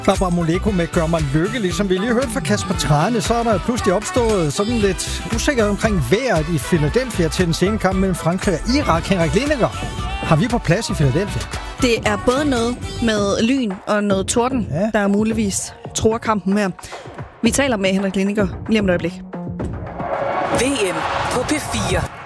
Fra Moleko med Gør mig lykkelig, som vi lige hørte fra Kasper Trane, så er der pludselig opstået sådan lidt usikkerhed omkring vejret i Philadelphia til den sene kamp mellem Frankrig og Irak. Henrik Lineker, har vi på plads i Philadelphia? Det er både noget med lyn og noget torden, der muligvis tror kampen her. Vi taler med Henrik Lineker lige om et øjeblik. VM på P4.